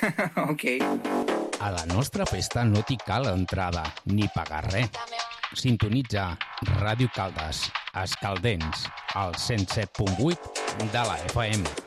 Ok. A la nostra festa no t'hi cal entrada ni pagar res. Sintonitza Ràdio Caldes, Escaldents, al 107.8 de la FM.